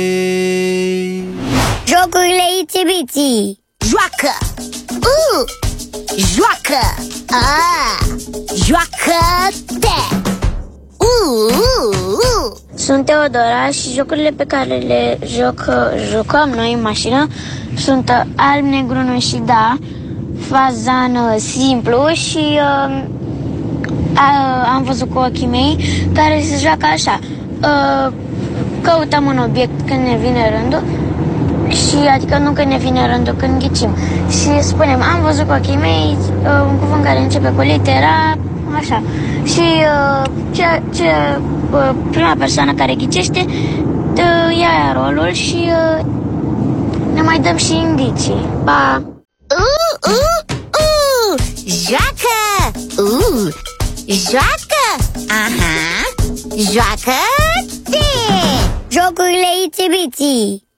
Jocurile Itsy-Bitsy. Joacă! Joacă! Joacă-te! Sunt Teodora și jocurile pe care le jucăm noi în mașină sunt alb, negru, nu și da, fazan simplu și am văzut cu ochii mei care se joacă așa. Căutăm un obiect când ne vine rândul și adică nu când ne vine rândul, când ghicim. Și spunem, am văzut cu ochii mei un cuvânt care începe cu litera așa. Și prima persoană care ghicește ia rolul și ne mai dăm și indicii. Pa! Joacă! Joacă! Aha! Joacă-te! Jocurile Itsy-Bitsy.